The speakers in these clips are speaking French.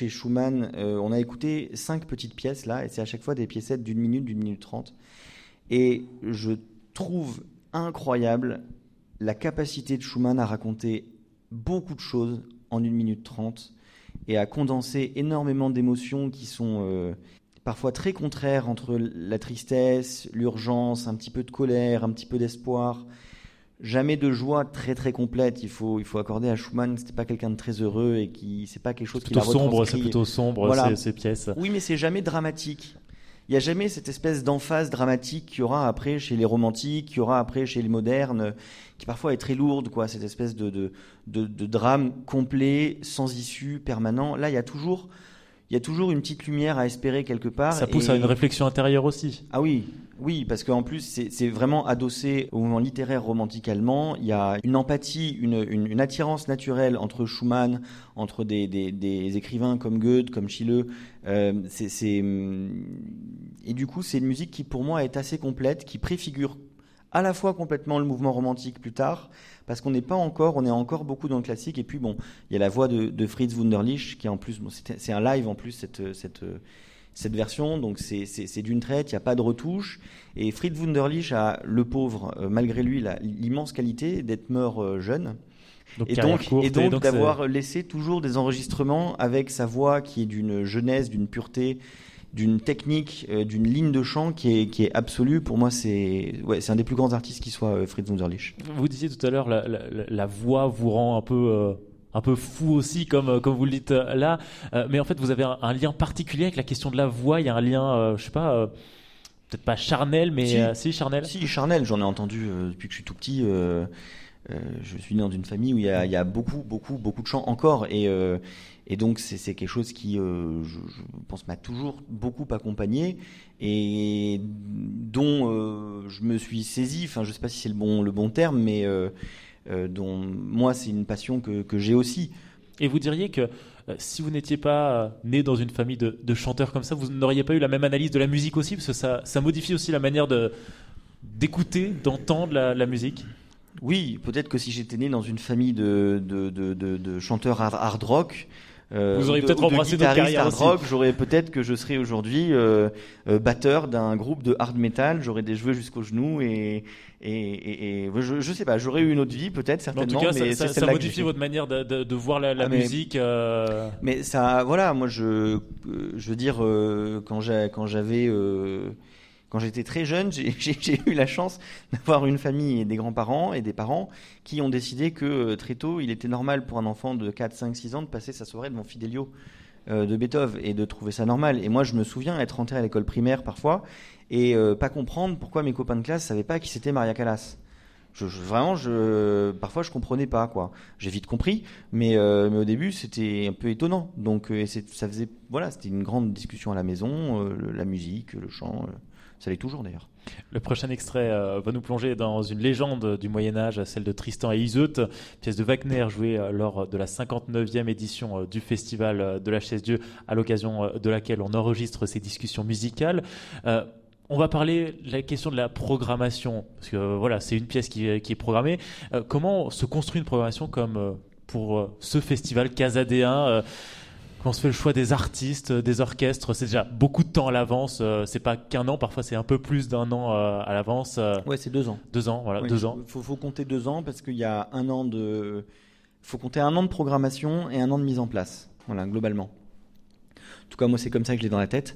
chez Schumann, on a écouté 5 petites pièces là, et c'est à chaque fois des piécettes d'une minute 30. Et je trouve incroyable la capacité de Schumann à raconter beaucoup de choses en 1 minute 30 et à condenser énormément d'émotions qui sont parfois très contraires entre la tristesse, l'urgence, un petit peu de colère, un petit peu d'espoir. Jamais de joie très très complète. Il faut accorder à Schumann, c'était pas quelqu'un de très heureux et c'est pas quelque chose qu'il a retranscrit. C'est plutôt sombre, voilà. ces pièces. Oui, mais c'est jamais dramatique. Il n'y a jamais cette espèce d'emphase dramatique qu'il y aura après chez les romantiques, qu'il y aura après chez les modernes, qui parfois est très lourde, quoi. Cette espèce de drame complet, sans issue, permanent. Là, il y a toujours une petite lumière à espérer quelque part. Ça pousse à une réflexion intérieure aussi. Ah oui, parce qu'en plus, c'est vraiment adossé au mouvement littéraire romantique allemand. Il y a une empathie, une attirance naturelle entre Schumann, entre des écrivains comme Goethe, comme Schiele. Et du coup, c'est une musique qui, pour moi, est assez complète, qui préfigure à la fois complètement le mouvement romantique plus tard, parce qu'on est encore beaucoup dans le classique. Et puis bon, il y a la voix de Fritz Wunderlich, qui en plus, c'est un live en plus, cette version, donc c'est d'une traite, il n'y a pas de retouche. Et Fritz Wunderlich a, le pauvre, malgré lui, l'immense qualité d'être mort jeune. Et donc d'avoir laissé toujours des enregistrements avec sa voix qui est d'une jeunesse, d'une pureté, d'une technique, d'une ligne de chant qui est absolue. Pour moi, c'est un des plus grands artistes qui soit, Fritz Wunderlich. Vous disiez tout à l'heure, la voix vous rend un peu fou aussi, comme vous le dites là. Mais en fait, vous avez un lien particulier avec la question de la voix. Il y a un lien, je sais pas, peut-être pas charnel, mais si charnel. Si, charnel. J'en ai entendu depuis que je suis tout petit. Je suis né dans une famille où il y a beaucoup de chants encore. Et donc, c'est quelque chose qui, je pense, m'a toujours beaucoup accompagné et dont je me suis saisi. Enfin, je ne sais pas si c'est le bon terme, mais dont moi, c'est une passion que j'ai aussi. Et vous diriez que si vous n'étiez pas né dans une famille de chanteurs comme ça, vous n'auriez pas eu la même analyse de la musique aussi, parce que ça modifie aussi la manière d'écouter, d'entendre la musique. Oui, peut-être que si j'étais né dans une famille de chanteurs hard rock, vous auriez peut-être embrassé d'autres carrières hard rock, peut-être que je serais aujourd'hui batteur d'un groupe de hard metal. J'aurais des cheveux jusqu'aux genoux et je sais pas, j'aurais eu une autre vie peut-être certainement. En tout cas, mais ça modifie votre manière de voir la musique. Mais ça, voilà, moi je veux dire quand j'étais très jeune, j'ai eu la chance d'avoir une famille et des grands-parents et des parents qui ont décidé que très tôt, il était normal pour un enfant de 4, 5, 6 ans de passer sa soirée devant Fidelio de Beethoven et de trouver ça normal. Et moi, je me souviens être rentré à l'école primaire parfois et pas comprendre pourquoi mes copains de classe ne savaient pas qui c'était Maria Callas. Parfois, je comprenais pas, quoi. J'ai vite compris, mais au début, c'était un peu étonnant. Donc, c'était une grande discussion à la maison, la musique, le chant. Ça l'est toujours d'ailleurs. Le prochain extrait va nous plonger dans une légende du Moyen-Âge, celle de Tristan et Iseut, pièce de Wagner jouée lors de la 59e édition du Festival de la Chaise-Dieu, à l'occasion de laquelle on enregistre ces discussions musicales. On va parler de la question de la programmation, parce que voilà, c'est une pièce qui est programmée. Comment se construit une programmation comme pour ce festival casadéen Comment se fait le choix des artistes, des orchestres? C'est déjà beaucoup de temps à l'avance. C'est pas qu'un an, parfois c'est un peu plus d'un an à l'avance. Ouais, c'est 2 ans. 2 ans, voilà, ouais, 2 ans. Faut compter 2 ans parce qu'il y a faut compter 1 an de programmation et 1 an de mise en place. Voilà, globalement. En tout cas, moi, c'est comme ça que je l'ai dans la tête.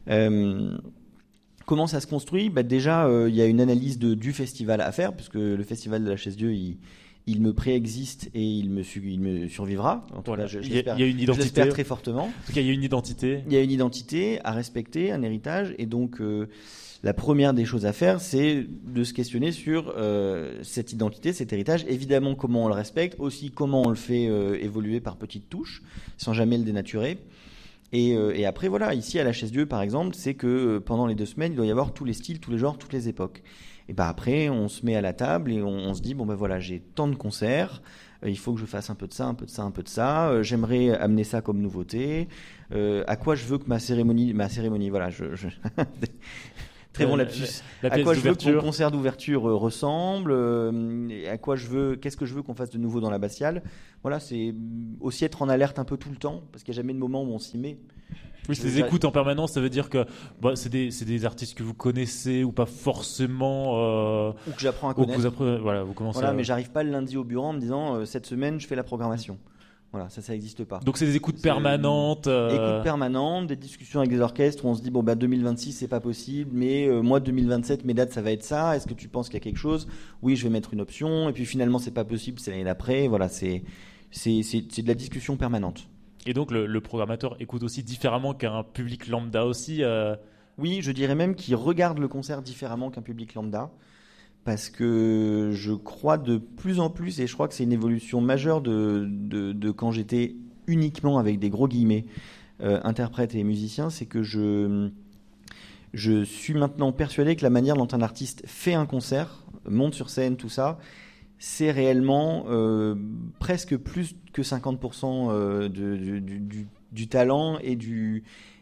Comment ça se construit? Déjà, il y a une analyse du festival à faire, puisque le festival de la Chaise-Dieu, il me préexiste et il me survivra. En tout cas, il y a une identité. Je l'espère très fortement. En tout cas, il y a une identité. Il y a une identité à respecter, un héritage. Et donc, la première des choses à faire, c'est de se questionner sur cette identité, cet héritage. Évidemment, comment on le respecte. Aussi, comment on le fait évoluer par petites touches, sans jamais le dénaturer. Et après, voilà, ici à la Chaise-Dieu, par exemple, c'est que pendant les 2 semaines, il doit y avoir tous les styles, tous les genres, toutes les époques. Et après, on se met à la table et on se dit, voilà, j'ai tant de concerts, il faut que je fasse un peu de ça, un peu de ça, un peu de ça, j'aimerais amener ça comme nouveauté, à quoi je veux que ma cérémonie, voilà, Très bon lapsus. À quoi je veux que mon concert d'ouverture ressemble, qu'est-ce que je veux qu'on fasse de nouveau dans l'abbatiale. Voilà, c'est aussi être en alerte un peu tout le temps, parce qu'il n'y a jamais de moment où on s'y met. Oui, c'est des écoutes en permanence, ça veut dire que c'est des artistes que vous connaissez ou pas forcément. Ou que j'apprends à connaître. Vous commencez mais j'arrive pas le lundi au bureau en me disant cette semaine je fais la programmation. Voilà, ça n'existe pas. Donc c'est des écoutes permanentes. Écoutes permanentes, des discussions avec des orchestres où on se dit 2026 c'est pas possible, mais moi 2027 mes dates ça va être ça. Est-ce que tu penses qu'il y a quelque chose ? Oui, je vais mettre une option. Et puis finalement c'est pas possible, c'est l'année d'après. Voilà, c'est de la discussion permanente. Et donc le programmateur écoute aussi différemment qu'un public lambda aussi. Oui, je dirais même qu'il regarde le concert différemment qu'un public lambda. Parce que je crois de plus en plus, et je crois que c'est une évolution majeure de quand j'étais uniquement avec des gros guillemets interprète et musicien, c'est que je suis maintenant persuadé que la manière dont un artiste fait un concert, monte sur scène, tout ça, c'est réellement presque plus que 50% du talent et du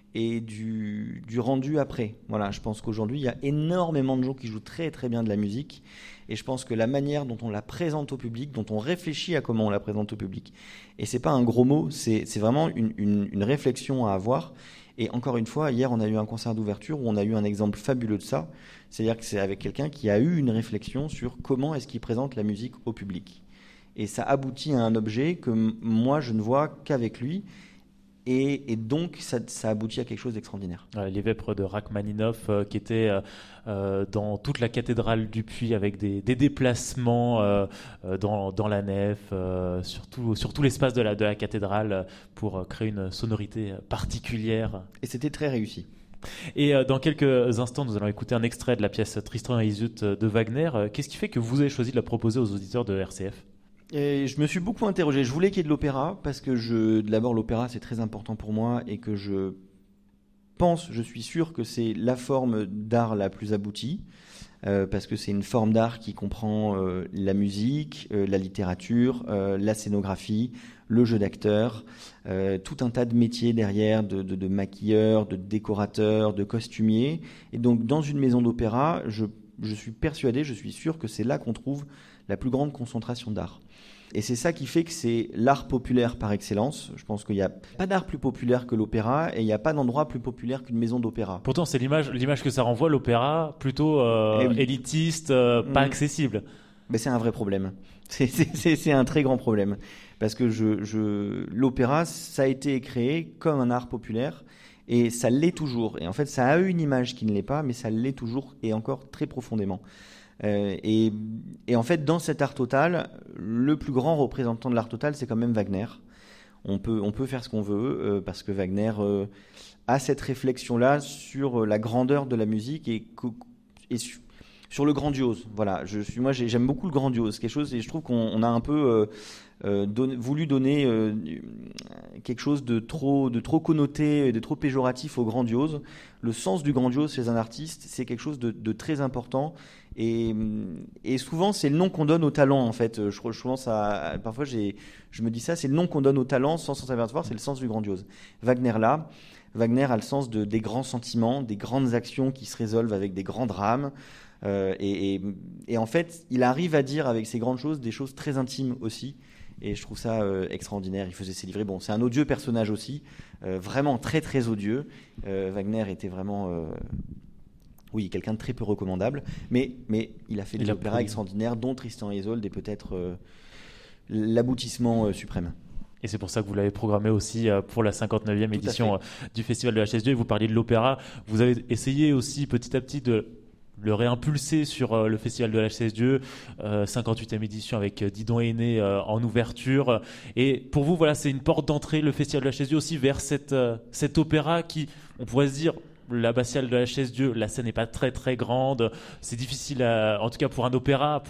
rendu après. Voilà, je pense qu'aujourd'hui, il y a énormément de gens qui jouent très très bien de la musique, et je pense que la manière dont on la présente au public, dont on réfléchit à comment on la présente au public, et c'est pas un gros mot, c'est vraiment une réflexion à avoir. Et encore une fois, hier on a eu un concert d'ouverture où on a eu un exemple fabuleux de ça, c'est-à-dire que c'est avec quelqu'un qui a eu une réflexion sur comment est-ce qu'il présente la musique au public. Et ça aboutit à un objet que moi je ne vois qu'avec lui. Et donc, ça aboutit à quelque chose d'extraordinaire. Les Vêpres de Rachmaninoff qui étaient dans toute la cathédrale du Puy avec des déplacements dans la nef, sur tout l'espace de la cathédrale pour créer une sonorité particulière. Et c'était très réussi. Et dans quelques instants, nous allons écouter un extrait de la pièce Tristan et Iseult de Wagner. Qu'est-ce qui fait que vous avez choisi de la proposer aux auditeurs de RCF ? Et je me suis beaucoup interrogé. Je voulais qu'il y ait de l'opéra parce que d'abord l'opéra c'est très important pour moi et que je suis sûr que c'est la forme d'art la plus aboutie parce que c'est une forme d'art qui comprend la musique, la littérature, la scénographie, le jeu d'acteurs, tout un tas de métiers derrière, de maquilleurs, de décorateurs, de costumiers. Et donc dans une maison d'opéra, je suis persuadé, je suis sûr que c'est là qu'on trouve la plus grande concentration d'art. Et c'est ça qui fait que c'est l'art populaire par excellence. Je pense qu'il n'y a pas d'art plus populaire que l'opéra et il n'y a pas d'endroit plus populaire qu'une maison d'opéra. Pourtant, c'est l'image que ça renvoie, l'opéra, plutôt élitiste, pas accessible. Mais c'est un vrai problème. C'est un très grand problème. Parce que l'opéra, ça a été créé comme un art populaire et ça l'est toujours. Et en fait, ça a eu une image qui ne l'est pas, mais ça l'est toujours et encore très profondément. Et en fait, dans cet art total, le plus grand représentant de l'art total, c'est quand même Wagner. On peut faire ce qu'on veut, parce que Wagner a cette réflexion-là sur la grandeur de la musique et sur le grandiose. Voilà, j'aime beaucoup le grandiose, quelque chose, et je trouve qu'on a un peu voulu donner quelque chose de trop connoté, de trop péjoratif au grandiose. Le sens du grandiose chez un artiste, c'est quelque chose de très important. Et souvent, c'est le nom qu'on donne au talent, en fait. Je pense parfois, je me dis ça, c'est le nom qu'on donne au talent sans s'en apercevoir, c'est le sens du grandiose. Wagner a le sens des grands sentiments, des grandes actions qui se résolvent avec des grands drames. Et en fait, il arrive à dire avec ces grandes choses des choses très intimes aussi. Et je trouve ça extraordinaire. Il faisait ses livrets. Bon, c'est un odieux personnage aussi, vraiment très très odieux. Wagner était vraiment... Oui, quelqu'un de très peu recommandable, mais il a fait des opéras extraordinaires, dont Tristan et Isolde est peut-être l'aboutissement suprême. Et c'est pour ça que vous l'avez programmé aussi pour la 59e édition du Festival de la Chaise-Dieu. Vous parliez de l'opéra. Vous avez essayé aussi petit à petit de le réimpulser sur le Festival de la Chaise-Dieu, 58e édition avec Didon Aîné en ouverture. Et pour vous, voilà, c'est une porte d'entrée, le Festival de la Chaise-Dieu aussi, vers cet opéra qui, on pourrait se dire... L'abbatiale de la Chaise-Dieu, la scène n'est pas très très grande, c'est difficile en tout cas pour un opéra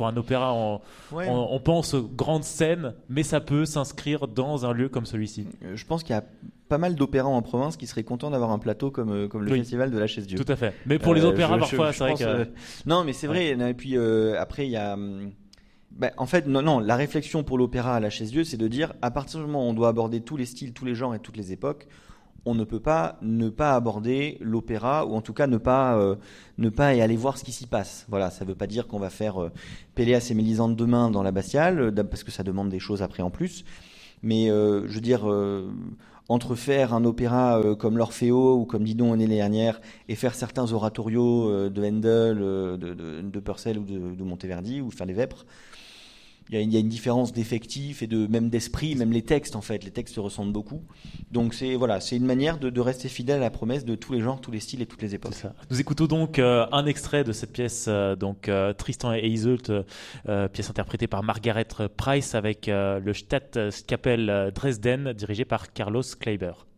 on pense grande scène, mais ça peut s'inscrire dans un lieu comme celui-ci. Je pense qu'il y a pas mal d'opéras en province qui seraient contents d'avoir un plateau comme le Festival de la Chaise-Dieu. Tout à fait, mais pour les opéras parfois c'est vrai que... Non mais c'est vrai, et puis après il y a... en fait, non, la réflexion pour l'opéra à la Chaise-Dieu, c'est de dire, à partir du moment où on doit aborder tous les styles, tous les genres et toutes les époques, on ne peut pas ne pas aborder l'opéra, ou en tout cas ne pas y aller voir ce qui s'y passe. Voilà, ça ne veut pas dire qu'on va faire Péléas et Mélisande demain dans la Bastille, parce que ça demande des choses après en plus. Mais je veux dire, entre faire un opéra comme l'Orfeo ou comme Didon l'année dernière et faire certains oratorios de Handel, de Purcell ou de Monteverdi ou faire les Vêpres, il y a une différence d'effectif et même d'esprit, même les textes en fait. Les textes se ressemblent beaucoup. Donc c'est une manière de rester fidèle à la promesse de tous les genres, tous les styles et toutes les époques. Nous écoutons donc un extrait de cette pièce, Tristan et Iseult, pièce interprétée par Margaret Price avec le Staatskapelle Dresden dirigé par Carlos Kleiber.